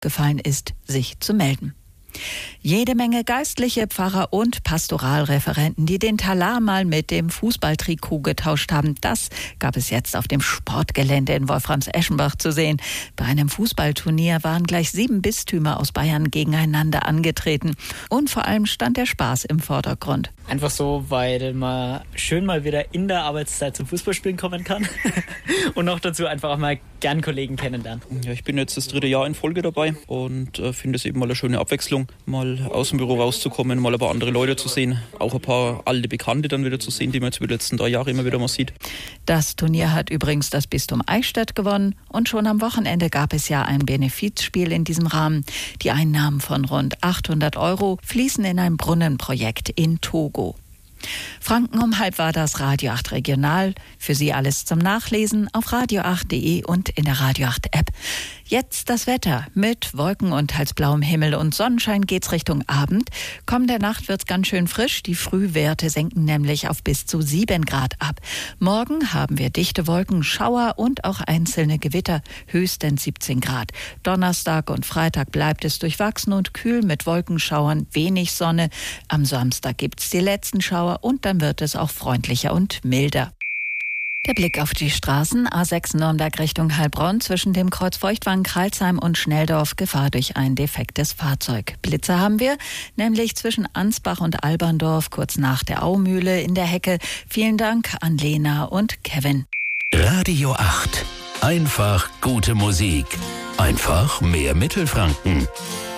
gefallen ist, sich zu melden. Jede Menge Geistliche, Pfarrer und Pastoralreferenten, die den Talar mal mit dem Fußballtrikot getauscht haben. Das gab es jetzt auf dem Sportgelände in Wolframs-Eschenbach zu sehen. Bei einem Fußballturnier waren gleich 7 Bistümer aus Bayern gegeneinander angetreten. Und vor allem stand der Spaß im Vordergrund. Einfach so, weil man schön mal wieder in der Arbeitszeit zum Fußballspielen kommen kann und noch dazu einfach auch mal gern Kollegen kennenlernen. Ja, ich bin jetzt das 3. Jahr in Folge dabei und finde es eben mal eine schöne Abwechslung, mal aus dem Büro rauszukommen, mal ein paar andere Leute zu sehen, auch ein paar alte Bekannte dann wieder zu sehen, die man jetzt über die letzten 3 Jahre immer wieder mal sieht. Das Turnier hat übrigens das Bistum Eichstätt gewonnen und schon am Wochenende gab es ja ein Benefizspiel in diesem Rahmen. Die Einnahmen von rund 800 € fließen in ein Brunnenprojekt in Togo. Franken um halb war das Radio 8 Regional. Für Sie alles zum Nachlesen auf radio8.de und in der Radio 8 App. Jetzt das Wetter. Mit Wolken und teils blauem Himmel und Sonnenschein geht's Richtung Abend. Kommende Nacht wird's ganz schön frisch. Die Frühwerte senken nämlich auf bis zu 7 Grad ab. Morgen haben wir dichte Wolken, Schauer und auch einzelne Gewitter, höchstens 17 Grad. Donnerstag und Freitag bleibt es durchwachsen und kühl mit Wolkenschauern, wenig Sonne. Am Samstag gibt's die letzten Schauer und dann wird es auch freundlicher und milder. Der Blick auf die Straßen. A6 Nürnberg Richtung Heilbronn zwischen dem Kreuz Feuchtwangen, Kralsheim und Schnelldorf Gefahr durch ein defektes Fahrzeug. Blitzer haben wir, nämlich zwischen Ansbach und Alberndorf, kurz nach der Aumühle in der Hecke. Vielen Dank an Lena und Kevin. Radio 8. Einfach gute Musik. Einfach mehr Mittelfranken.